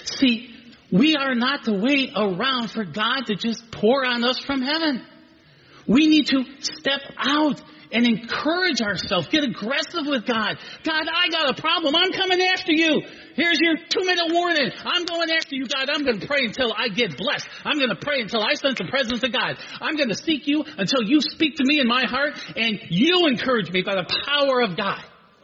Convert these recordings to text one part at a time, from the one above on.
See, we are not to wait around for God to just pour on us from heaven. We need to step out and encourage ourselves. Get aggressive with God. God, I got a problem. I'm coming after you. Here's your 2-minute warning. I'm going after you, God. I'm going to pray until I get blessed. I'm going to pray until I sense the presence of God. I'm going to seek you until you speak to me in my heart and you encourage me by the power of God.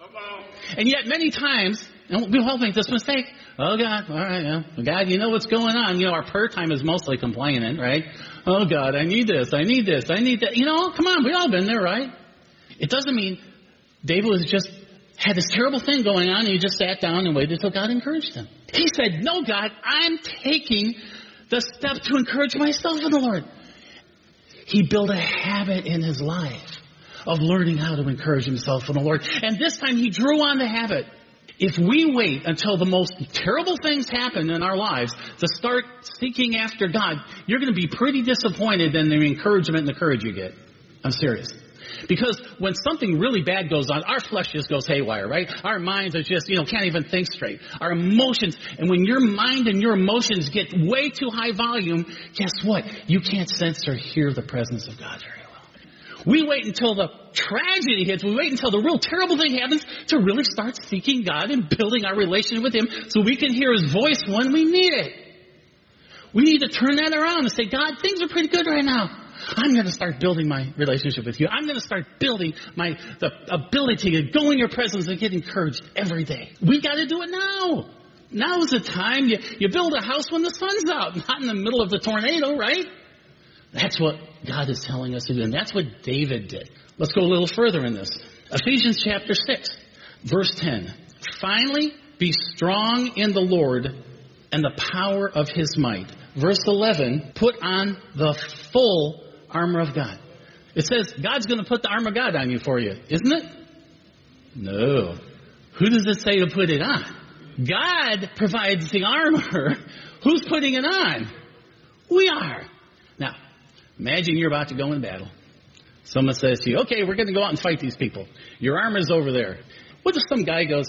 And yet many times, and we all make this mistake. Oh, God, all right, yeah. God, you know what's going on. You know, our prayer time is mostly complaining, right? Oh, God, I need this, I need this, I need that. You know, come on, we've all been there, right? It doesn't mean David was just had this terrible thing going on and he just sat down and waited until God encouraged him. He said, no, God, I'm taking the step to encourage myself in the Lord. He built a habit in his life of learning how to encourage himself in the Lord. And this time he drew on the habit. If we wait until the most terrible things happen in our lives to start seeking after God, you're going to be pretty disappointed in the encouragement and the courage you get. I'm serious. Because when something really bad goes on, our flesh just goes haywire, right? Our minds are just, can't even think straight. Our emotions, and when your mind and your emotions get way too high volume, guess what? You can't sense or hear the presence of God very well. We wait until the tragedy hits. We wait until the real terrible thing happens to really start seeking God and building our relationship with Him so we can hear His voice when we need it. We need to turn that around and say, God, things are pretty good right now. I'm going to start building my relationship with you. I'm going to start building the ability to go in your presence and get encouraged every day. We got to do it now. Now is the time. You build a house when the sun's out, not in the middle of the tornado, right? That's what God is telling us to do. And that's what David did. Let's go a little further in this. Ephesians chapter 6, verse 10. Finally, be strong in the Lord and the power of His might. Verse 11, put on the full armor of God. It says God's going to put the armor of God on you for you, isn't it? No. Who does it say to put it on? God provides the armor. Who's putting it on? We are. Now, imagine you're about to go in battle. Someone says to you, okay, we're going to go out and fight these people. Your armor's over there. What if some guy goes,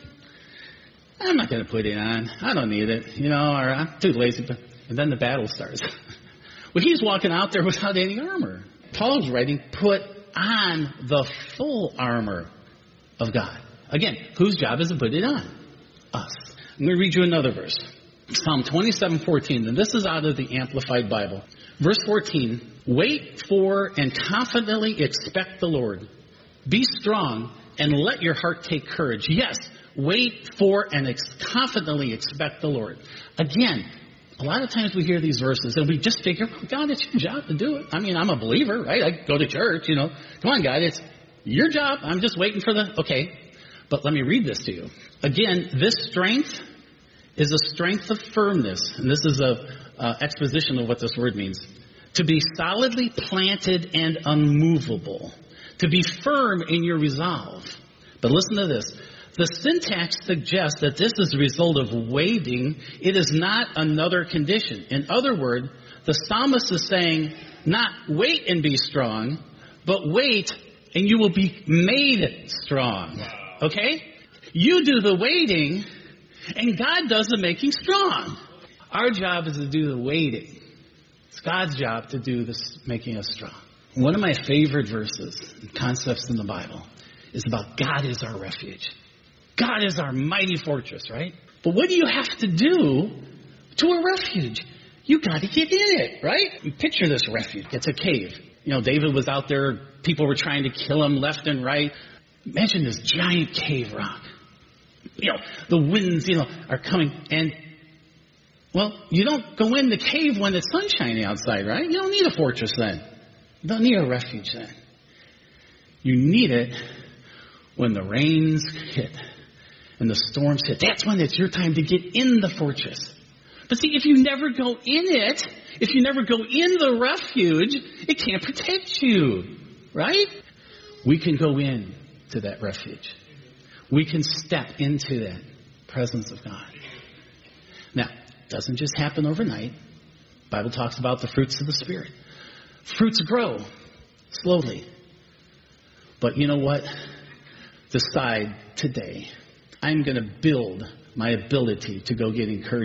I'm not going to put it on. I don't need it, or I'm too lazy. And then the battle starts. Well, he's walking out there without any armor. Paul's writing, put on the full armor of God. Again, whose job is to put it on? Us. I'm going to read you another verse. Psalm 27:14. And this is out of the Amplified Bible. Verse 14. Wait for and confidently expect the Lord. Be strong and let your heart take courage. Yes, wait for and confidently expect the Lord. Again, a lot of times we hear these verses and we just figure, well, God, it's your job to do it. I mean, I'm a believer, right? I go to church, Come on, God, it's your job. I'm just waiting for okay. But let me read this to you. Again, this strength is a strength of firmness. And this is a exposition of what this word means. To be solidly planted and unmovable. To be firm in your resolve. But listen to this. The syntax suggests that this is a result of waiting. It is not another condition. In other words, the psalmist is saying, not wait and be strong, but wait and you will be made strong. Okay? You do the waiting and God does the making strong. Our job is to do the waiting. It's God's job to do this making us strong. One of my favorite verses and concepts in the Bible is about God is our refuge. God is our mighty fortress, right? But what do you have to do to a refuge? You got to get in it, right? You picture this refuge. It's a cave. David was out there. People were trying to kill him left and right. Imagine this giant cave rock. The winds, are coming. And, you don't go in the cave when it's sunshiny outside, right? You don't need a fortress then. You don't need a refuge then. You need it when the rains hit. And the storms hit. That's when it's your time to get in the fortress. But see, if you never go in it, if you never go in the refuge, it can't protect you. Right? We can go in to that refuge. We can step into that presence of God. Now, it doesn't just happen overnight. The Bible talks about the fruits of the Spirit. Fruits grow slowly. But you know what? Decide today. I'm going to build my ability to go get encouraged.